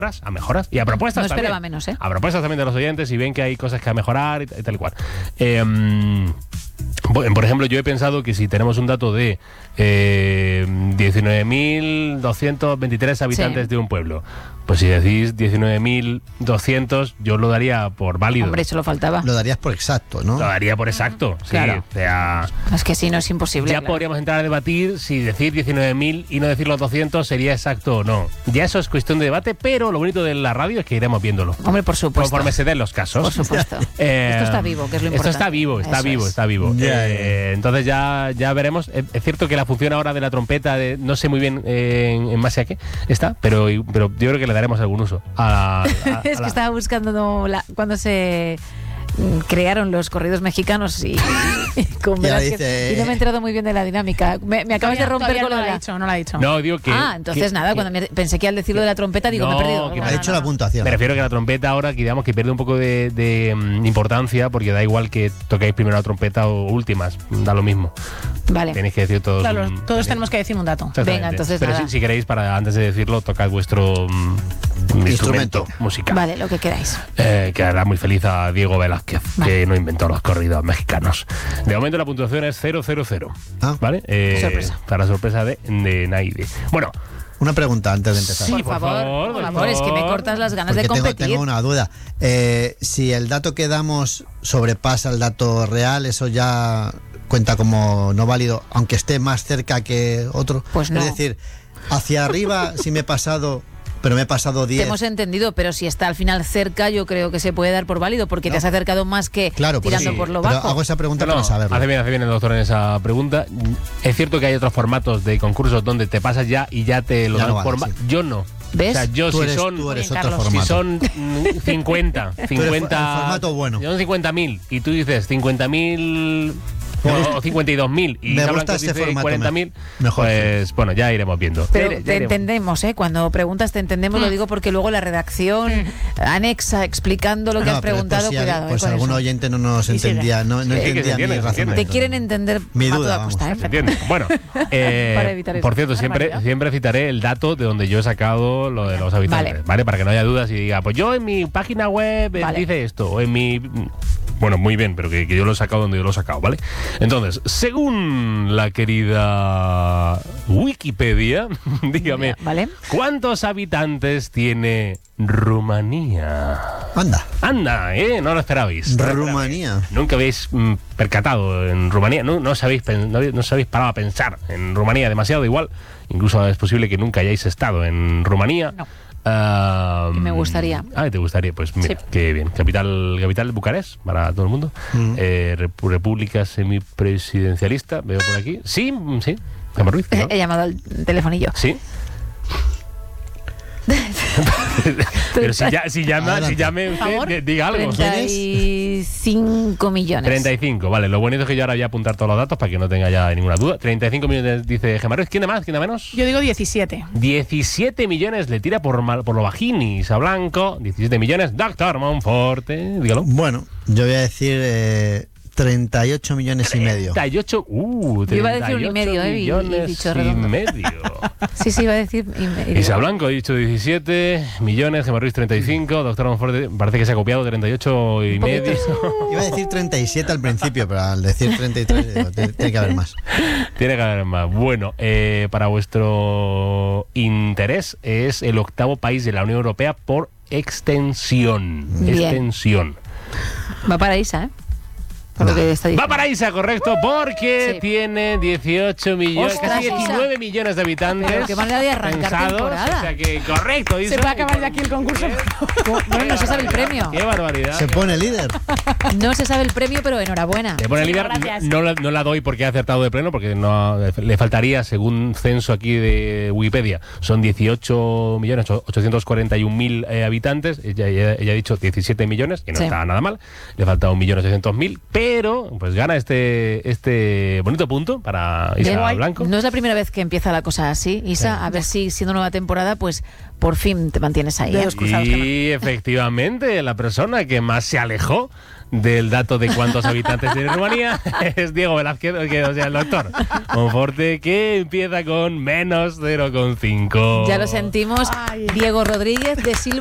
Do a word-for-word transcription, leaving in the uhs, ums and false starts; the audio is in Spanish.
a mejoras y a propuestas no esperaba también. menos, ¿eh? A propuestas también de los oyentes y ven que hay cosas que a mejorar y, y tal y cual. Eh, por ejemplo, yo he pensado que si tenemos un dato de eh, diecinueve mil doscientos veintitrés habitantes sí. de un pueblo, pues si decís diecinueve mil doscientos, yo lo daría por válido. Hombre, eso lo faltaba. Lo darías por exacto, ¿no? Lo daría por exacto, sí. Claro. O sea, es que si no es imposible. Ya claro. podríamos entrar a debatir si decir diecinueve mil y no decir los doscientos sería exacto o no. Ya eso es cuestión de debate, pero lo bonito de la radio es que iremos viéndolo. Hombre, por supuesto. Conforme se den los casos. Por supuesto. eh, esto está vivo, que es lo importante. Esto está vivo, está eso vivo, es. está vivo. Yeah, eh, yeah. Entonces ya, ya veremos. Es, es cierto que la función ahora de la trompeta, de, no sé muy bien eh, en, en base a qué está, pero, pero yo creo que le daremos algún uso. A, a, a es que la... estaba buscando no, la, cuando se crearon los corridos mexicanos y, y, con Velázquez, dice... y no me he enterado muy bien de la dinámica. Me, me acabas Todavía, de romper con no lo lo de ha la... dicho, no lo ha dicho. No, digo que... Ah, entonces que, nada, que, cuando me, pensé que al decirlo de la trompeta digo, no, me he perdido. que No, ha no, hecho no. la puntuación. Me refiero que la trompeta ahora, digamos, que pierde un poco de, de um, importancia, porque da igual que toquéis primero la trompeta o últimas, da lo mismo. Vale. Tenéis que decir todos. Claro, um, todos tenemos que decir un dato. Exactamente. Venga, entonces Pero nada. si, si queréis, para antes de decirlo, tocad vuestro um, instrumento, Instrumento. musical. Vale, lo que queráis. Eh, que hará muy feliz a Diego Velázquez, Vale. que no inventó los corridos mexicanos. De momento la puntuación es cero cero cero. Ah. ¿Vale? Eh, Sorpresa. Para sorpresa de, de Naide. Bueno, Una pregunta antes de empezar. Sí, por, por favor, favor, por por favor, es que me favor. cortas las ganas Porque de tengo, competir. tengo una duda. Eh, si el dato que damos sobrepasa el dato real, ¿eso ya cuenta como no válido, aunque esté más cerca que otro? Pues no. Es decir, hacia arriba, si me he pasado, pero me he pasado Te diez. hemos entendido, pero si está al final cerca, yo creo que se puede dar por válido, porque No. te has acercado más que Claro, por tirando eso. por lo Pero bajo. hago esa pregunta No, para saberlo. hace bien, hace bien el doctor en esa pregunta. Es cierto que hay otros formatos de concursos donde te pasas ya y ya te lo Ya dan no por vale, ma- sí. Yo no. ¿Ves? O sea, yo Tú si eres, son tú eres Bien, otro Carlos. formato. si son mm, cincuenta, eres cincuenta el formato bueno. Si son cincuenta mil y tú dices cincuenta mil o, o cincuenta y dos mil y me Isa gusta Blanco ese dice formato, cuarenta mil, mejor, pues bueno, ya iremos viendo. Pero Ya ire- ya te iremos. entendemos, ¿eh? Cuando preguntas te entendemos, lo digo porque luego la redacción anexa explicando lo que No, has pero preguntado, por si, cuidado. pues eh, con algún eso. oyente no nos Sí, sí, entendía, no, no Sí, que se entendía entiende, mi se entiende. razonamiento. Te quieren entender Mi a duda, toda vamos. costa, ¿eh? ¿Se entiende? Bueno, eh, Para evitar eso. por cierto, siempre, Barbaridad. siempre citaré el dato de donde yo he sacado lo de los habitantes, Vale. ¿vale? Para que no haya dudas y diga, pues yo en mi página web eh, Vale. dice esto, o en mi... Bueno, muy bien, pero que, que yo lo he sacado donde yo lo he sacado, ¿vale? Entonces, según la querida Wikipedia, dígame, Vale. ¿cuántos habitantes tiene Rumanía? Anda, Anda, ¿eh? No lo esperabais. No lo Rumanía. esperabais. Nunca habéis mm, percatado en Rumanía, no, no, os habéis, pen- no, habéis- no os habéis parado a pensar en Rumanía demasiado igual. Incluso es posible que nunca hayáis estado en Rumanía. No. Ah, Y me gustaría. Ah, te gustaría, pues mira, Sí. qué bien. Capital, capital Bucarest, para todo el mundo. Mm. Eh, rep- república semipresidencialista, veo por aquí. Sí, mm, sí. Gemma Ruiz, ¿no? He llamado al telefonillo. Sí. Pero si, ya, si llama, Adelante. si llame usted, favor. di- diga algo. treinta y cinco millones. treinta y cinco, vale. Lo bonito es que yo ahora voy a apuntar todos los datos para que no tenga ya ninguna duda. treinta y cinco millones dice Gemma Ruiz. ¿Quién de más? ¿Quién de menos? Yo digo diecisiete. diecisiete millones le tira por, mal- por lo bajini Isa Blanco. diecisiete millones, Doctor Monforte. Dígalo. Bueno, yo voy a decir eh, treinta y ocho millones y medio. treinta y ocho, uh, Yo iba a decir un y treinta medio, ocho eh, y- y millones dicho y redondo. medio. Sí, sí, iba a decir. y me- y Isa digo, Blanco ha dicho diecisiete millones, Gemma Ruiz treinta y cinco, Doctor Monforte parece que se ha copiado treinta y ocho y Un poquito, medio. Iba a decir treinta y siete al principio, pero al decir treinta y tres digo, tiene tiene que haber más. Tiene que haber más. Bueno, eh, para vuestro interés, es el octavo país de la Unión Europea por extensión. Bien. Extensión. Va para Isa, ¿eh? Por lo que está Va diciendo. para Isa, correcto, porque Sí. tiene dieciocho millones, Ostras, casi Isa. diecinueve millones de habitantes. Pero qué manera de arrancar pensados, temporada. O sea que, correcto, Isa. Se puede acabar ya aquí el concurso. Bueno, no se sabe el premio. Qué barbaridad. Se pone líder. No se sabe el premio, pero enhorabuena. Le pone Sí, líder, gracias. no, la- no la doy porque ha acertado de pleno, porque no le faltaría, según censo aquí de Wikipedia, son dieciocho millones ochocientos cuarenta y un mil eh, habitantes. Ella, ella- ella ha dicho diecisiete millones, y no Sí. está nada mal. Le falta un millón ochocientos mil, pero pero pues gana este, este bonito punto para Isa Bien. Blanco. No es la primera vez que empieza la cosa así, Isa. Sí. A ver si siendo nueva temporada, pues por fin te mantienes ahí. ¿eh? Dedos cruzados, que Y efectivamente, la persona que más se alejó del dato de cuántos habitantes tiene Rumanía es Diego Velázquez, que, o sea, el doctor Monforte, que empieza con menos cero coma cinco. Ya lo sentimos. Ay. Diego Rodríguez de Silva.